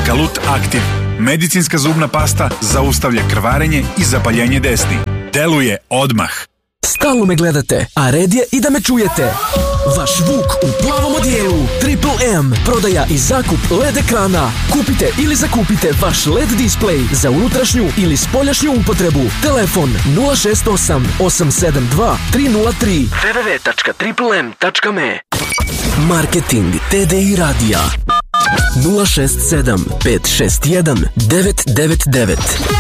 Galut Aktiv. Medicinska zubna pasta zaustavlja krvarenje i zapaljenje desni. Deluje odmah. Stalno me gledate, a red je i da me čujete. Vaš Vuk u plavom odijelu. Triple M. Prodaja i zakup LED ekrana. Kupite ili zakupite vaš LED display za unutrašnju ili spoljašnju upotrebu. Telefon 068 872 303 www.triplem.me. Marketing TDI radija 067 561 999.